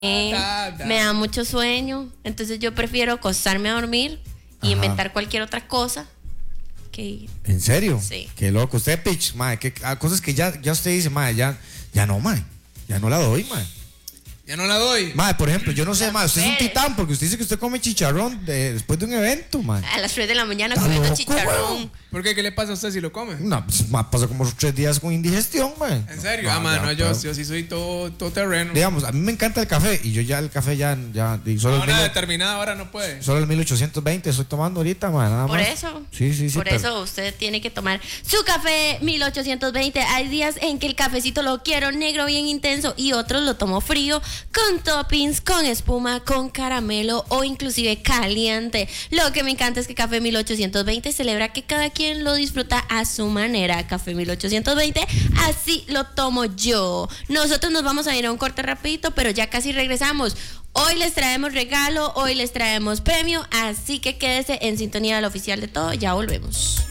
me da mucho sueño, entonces yo prefiero acostarme a dormir y inventar cualquier otra cosa que... ¿En serio? Sí. Qué loco. Usted, Pitch, mae, cosas que ya usted dice, mae, ya no, mae, ya no la doy, mae. Ya no la doy. Mae, por ejemplo, yo no sé, mae, usted es un titán porque usted dice que usted come chicharrón después de un evento, mae. A las 3 de la mañana comiendo chicharrón. ¿Por qué? ¿Qué le pasa a usted si lo come? No, pues, mae, pasa como 3 días con indigestión, mae. ¿En serio? No, yo sí soy todo terreno. Digamos, a mí me encanta el café y yo ya el café ya solo a una determinada hora no puede. Solo el 1820 estoy tomando ahorita, mae, nada más. Por eso. Sí. Por eso usted tiene que tomar su café 1820. Hay días en que el cafecito lo quiero negro bien intenso y otros lo tomo frío, con toppings, con espuma, con caramelo o inclusive caliente. Lo que me encanta es que Café 1820 celebra que cada quien lo disfruta a su manera. Café 1820, así lo tomo yo. Nosotros nos vamos a ir a un corte rapidito, pero ya casi regresamos. Hoy les traemos regalo, hoy les traemos premio, así que quédese en sintonía del oficial de todo, ya volvemos.